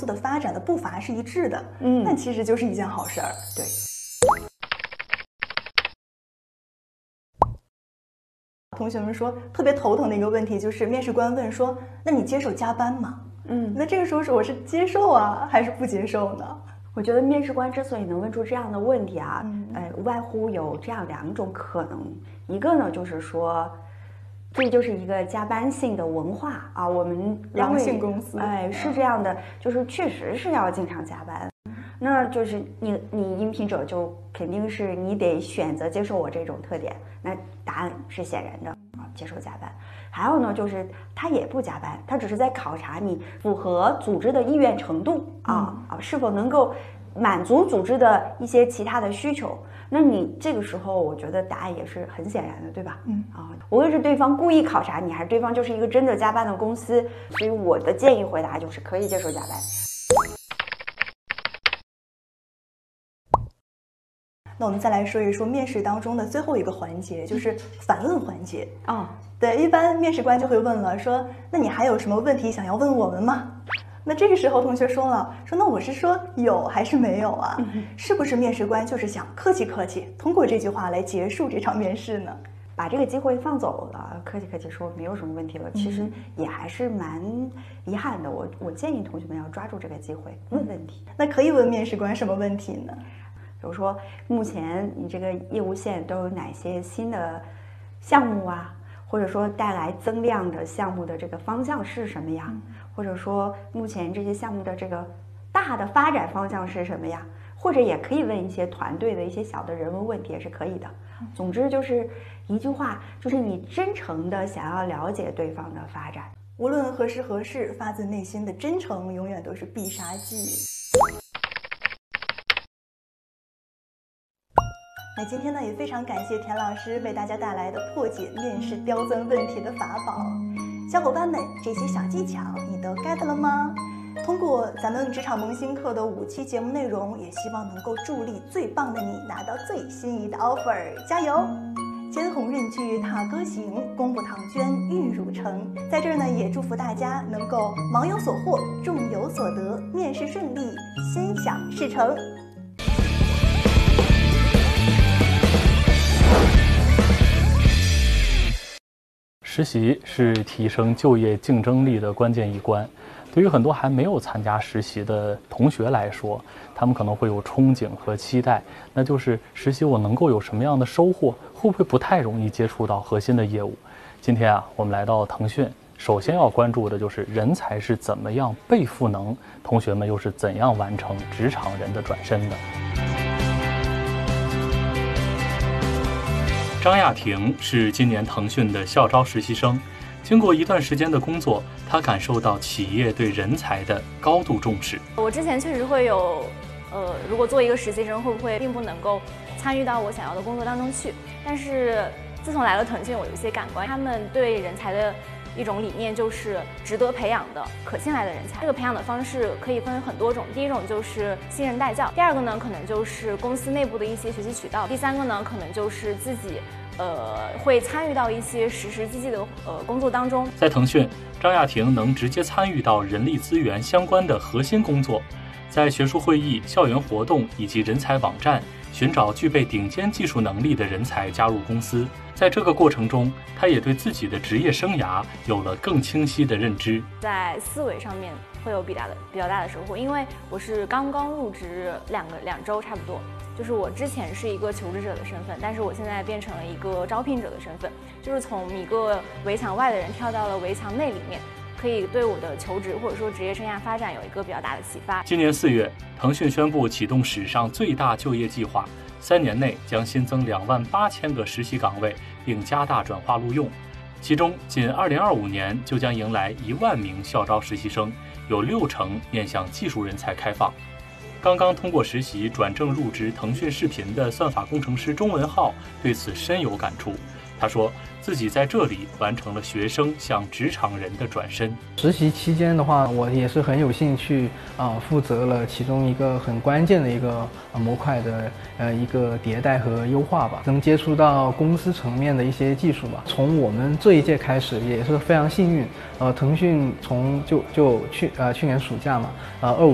司的发展的步伐是一致的，那其实就是一件好事儿。 对。 同学们说特别头疼的一个问题就是面试官问说，那你接受加班吗？那这个时候我是接受啊还是不接受呢？ 我觉得面试官之所以能问出这样的问题啊，无外乎有这样2种可能。一个呢就是说，这就是一个加班性的文化啊，我们狼性公司， 是这样的，就是确实是要经常加班。那就是你应聘者就肯定是你得选择接受我这种特点，那答案是显然的啊，接受加班。还有呢，就是他也不加班，他只是在考察你符合组织的意愿程度是否能够满足组织的一些其他的需求。那你这个时候，我觉得答案也是很显然的，对吧？无论是对方故意考察你，还是对方就是一个真的加班的公司，所以我的建议回答就是可以接受加班。 那我们再来说一说面试当中的最后一个环节，就是反问环节。对，一般面试官就会问了，说那你还有什么问题想要问我们吗？那这个时候同学说了，说那我是说有还是没有啊？是不是面试官就是想客气客气，通过这句话来结束这场面试呢？ 把这个机会放走了，客气客气说没有什么问题了，其实也还是蛮遗憾的。我建议同学们要抓住这个机会问问题。 那可以问面试官什么问题呢？ 比如说，目前你这个业务线都有哪些新的项目啊？或者说带来增量的项目的这个方向是什么呀？或者说目前这些项目的这个大的发展方向是什么呀？或者也可以问一些团队的一些小的人文问题也是可以的。总之就是一句话，就是你真诚的想要了解对方的发展。 无论何时何事，发自内心的真诚永远都是必杀技。那今天呢，也非常感谢田老师为大家带来的破解面试刁钻问题的法宝。小伙伴们，这些小技巧你都 get 了吗？通过咱们职场萌新课的5期节目内容，也希望能够助力最棒的你拿到最心仪的 offer， 加油！肩鸿闰炬踏歌行，功不唐捐玉汝成。在这儿呢，也祝福大家能够忙有所获，众有所得，面试顺利，心想事成。 实习是提升就业竞争力的关键一关。对于很多还没有参加实习的同学来说，他们可能会有憧憬和期待，那就是实习我能够有什么样的收获，会不会不太容易接触到核心的业务。今天啊，我们来到腾讯，首先要关注的就是人才是怎么样被赋能，同学们又是怎样完成职场人的转身的。张亚婷是今年腾讯的校招实习生，经过一段时间的工作，她感受到企业对人才的高度重视。 我之前确实会有，如果做一个实习生，会不会并不能够参与到我想要的工作当中去？但是自从来了腾讯，我有一些感官，他们对人才的一种理念就是值得培养的、可信赖的人才。这个培养的方式可以分为很多种，第一种就是信任带教，第二个呢可能就是公司内部的一些学习渠道，第三个呢可能就是自己会参与到一些实实际的工作当中。 在腾讯，张亚婷能直接参与到人力资源相关的核心工作，在学术会议、校园活动以及人才网站寻找具备顶尖技术能力的人才加入公司。在这个过程中，他也对自己的职业生涯有了更清晰的认知， 在思维上面会有比较大的收获，因为我是刚刚入职两周差不多。就是我之前是一个求职者的身份，但是我现在变成了一个招聘者的身份，就是从一个围墙外的人跳到了围墙内里面，可以对我的求职或者说职业生涯发展有一个比较大的启发。 今年4月，腾讯宣布启动史上最大就业计划，3年内将新增28000个实习岗位，并加大转化录用。其中，仅2025年就将迎来1万名校招实习生，有60%面向技术人才开放。刚刚通过实习转正入职腾讯视频的算法工程师钟文浩对此深有感触。他说自己在这里完成了学生向职场人的转身。 实习期间的话，我也是很有兴趣负责了其中一个很关键的一个模块的一个迭代和优化吧，能接触到公司层面的一些技术吧。从我们这一届开始也是非常幸运，腾讯从去年暑假嘛，25